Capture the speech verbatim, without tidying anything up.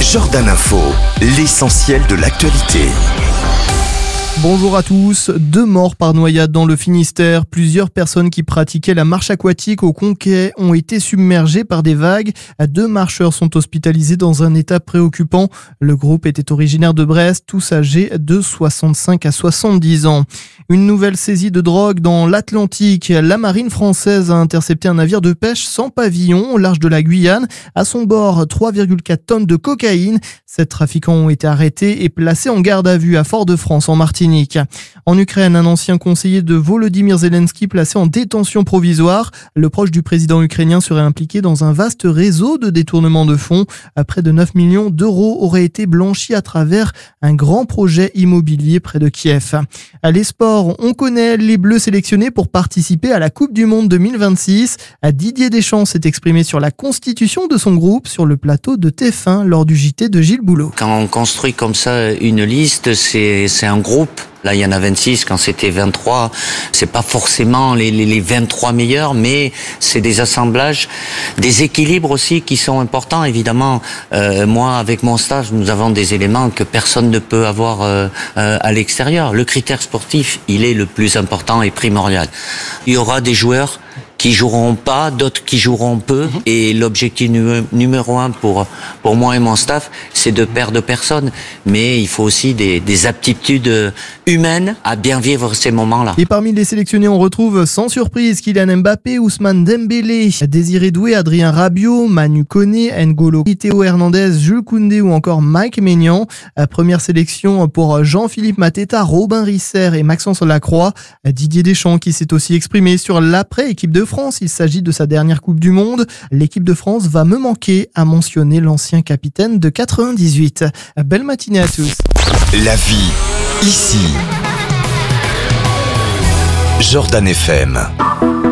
Jordan Info, l'essentiel de l'actualité. Bonjour à tous. Deux morts par noyade dans le Finistère. Plusieurs personnes qui pratiquaient la marche aquatique au Conquet ont été submergées par des vagues. Deux marcheurs sont hospitalisés dans un état préoccupant. Le groupe était originaire de Brest, tous âgés de soixante-cinq à soixante-dix ans. Une nouvelle saisie de drogue dans l'Atlantique. La marine française a intercepté un navire de pêche sans pavillon au large de la Guyane. À son bord, trois virgule quatre tonnes de cocaïne. Sept trafiquants ont été arrêtés et placés en garde à vue à Fort-de-France en Martinique. En Ukraine, un ancien conseiller de Volodymyr Zelensky placé en détention provisoire. Le proche du président ukrainien serait impliqué dans un vaste réseau de détournement de fonds. Près de neuf millions d'euros auraient été blanchis à travers un grand projet immobilier près de Kiev. Les sports, on connaît les Bleus sélectionnés pour participer à la Coupe du Monde deux mille vingt-six. Didier Deschamps s'est exprimé sur la constitution de son groupe sur le plateau de T F un lors du J T de Gilles Boulot. Quand on construit comme ça une liste, c'est, c'est un groupe. Là, il y en a vingt-six, quand c'était vingt-trois. C'est pas forcément les, les, les vingt-trois meilleurs, mais c'est des assemblages, des équilibres aussi qui sont importants, évidemment. Euh, moi, avec mon stage, nous avons des éléments que personne ne peut avoir euh, euh, à l'extérieur. Le critère sportif, il est le plus important et primordial. Il y aura des joueurs qui joueront pas, d'autres qui joueront peu. Et l'objectif nu- numéro un pour pour moi et mon staff, c'est de perdre personne. Mais il faut aussi des, des aptitudes humaines à bien vivre ces moments-là. Et parmi les sélectionnés, on retrouve sans surprise Kylian Mbappé, Ousmane Dembélé, Désiré Doué, Adrien Rabiot, Manu Koné, N'Golo, Théo Hernandez, Jules Koundé ou encore Mike Maignan. Première sélection pour Jean-Philippe Mateta, Robin Risser et Maxence Lacroix. Didier Deschamps qui s'est aussi exprimé sur l'après-équipe de France. Il s'agit de sa dernière Coupe du Monde. L'équipe de France va me manquer, a mentionné l'ancien capitaine de quatre-vingt-dix-huit. Belle matinée à tous. La vie, ici. Jordan F M.